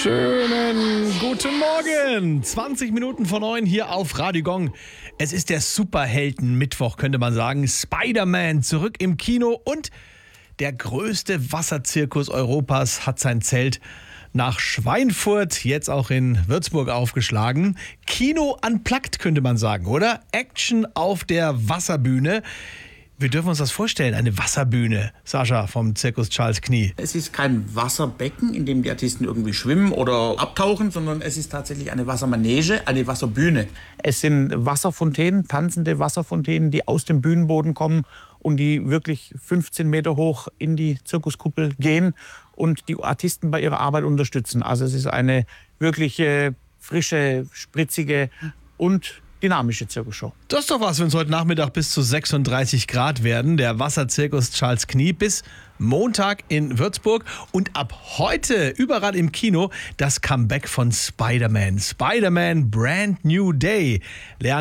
Schönen guten Morgen. 20 Minuten vor 9 hier auf Radio Gong. Es ist der Superhelden-Mittwoch, könnte man sagen. Spider-Man zurück im Kino und der größte Wasserzirkus Europas hat sein Zelt nach Schweinfurt, jetzt auch in Würzburg aufgeschlagen. Kino unplugged, könnte man sagen, oder? Action auf der Wasserbühne. Wir dürfen uns das vorstellen, eine Wasserbühne. Sascha vom Zirkus Charles Knie. Es ist kein Wasserbecken, in dem die Artisten irgendwie schwimmen oder abtauchen, sondern es ist tatsächlich eine Wassermanege, eine Wasserbühne. Es sind Wasserfontänen, tanzende Wasserfontänen, die aus dem Bühnenboden kommen und die wirklich 15 Meter hoch in die Zirkuskuppel gehen und die Artisten bei ihrer Arbeit unterstützen. Also es ist eine wirklich frische, spritzige und dynamische Zirkusshow. Das ist doch was, wenn es heute Nachmittag bis zu 36 Grad werden. Der Wasserzirkus Charles Knie bis Montag in Würzburg. Und ab heute überall im Kino das Comeback von Spider-Man. Spider-Man Brand New Day.